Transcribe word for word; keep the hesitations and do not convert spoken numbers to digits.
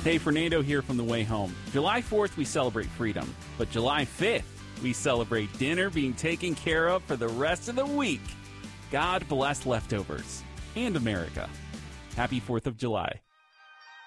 Hey, Fernando here from The Way Home. July fourth, we celebrate freedom. But July fifth, we celebrate dinner being taken care of for the rest of the week. God bless leftovers and America. Happy fourth of July.